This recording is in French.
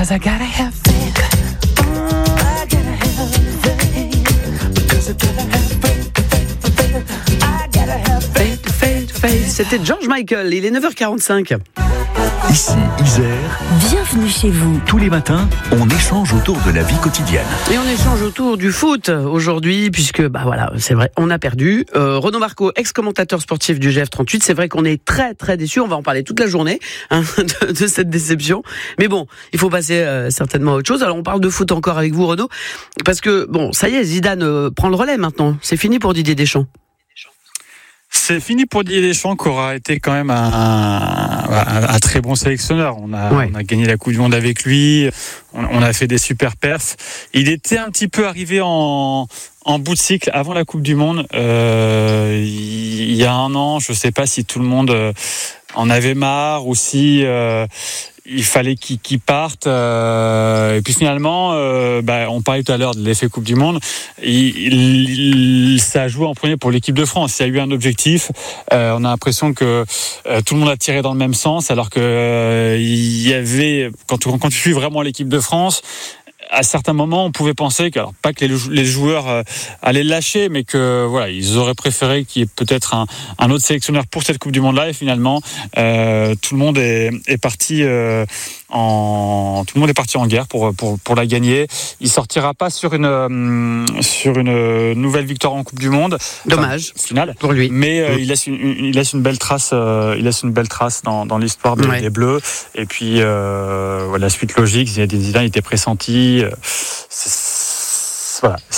'cause I gotta have faith. I gotta have faith. Because I gotta have faith. I gotta have faith. Faith. C'était George Michael, il est 9h45. Ici, Isère. Bienvenue chez vous. Tous les matins, on échange autour de la vie quotidienne. Et on échange autour du foot aujourd'hui, puisque, voilà, c'est vrai, on a perdu. Renaud Marco, ex-commentateur sportif du GF38, c'est vrai qu'on est très, très déçus. On va en parler toute la journée, de cette déception. Mais bon, il faut passer certainement à autre chose. Alors, on parle de foot encore avec vous, Renaud, parce que, ça y est, Zidane prend le relais maintenant. C'est fini pour Didier Deschamps. C'est fini pour Didier Deschamps, qui aura été quand même un très bon sélectionneur. On a gagné la Coupe du Monde avec lui, on a fait des super perfs. Il était un petit peu arrivé en bout de cycle avant la Coupe du Monde. Il y a un an, je ne sais pas si tout le monde en avait marre ou si il fallait qu'il parte. Et puis finalement, on parlait tout à l'heure de l'effet Coupe du Monde. Ça a joué en premier pour l'équipe de France. Il y a eu un objectif. On a l'impression que tout le monde a tiré dans le même sens, alors que il y avait, quand tu suis vraiment l'équipe de France, à certains moments, on pouvait penser que, alors pas que les joueurs allaient le lâcher, mais que ils auraient préféré qu'il y ait peut-être un autre sélectionneur pour cette Coupe du Monde-là. Et finalement, tout le monde est parti en guerre pour la gagner. Il sortira pas sur une nouvelle victoire en Coupe du Monde. Dommage finale pour lui. Mais il laisse une belle trace. Il laisse une belle trace dans l'histoire des Bleus. Et puis la suite logique, Zinedine Zidane était pressenti.